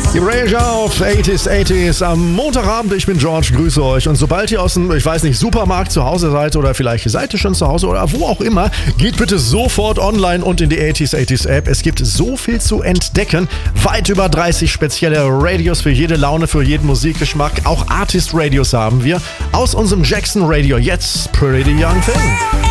Die Erasure auf 80s am Montagabend. Ich bin George, grüße euch. Und sobald ihr aus dem, ich weiß nicht, Supermarkt zu Hause seid oder vielleicht seid ihr schon zu Hause oder wo auch immer, geht bitte sofort online und in die 80s App. Es gibt so viel zu entdecken. Weit über 30 spezielle Radios für jede Laune, für jeden Musikgeschmack. Auch Artist-Radios haben wir. Aus unserem Jackson Radio jetzt Pretty Young Thing.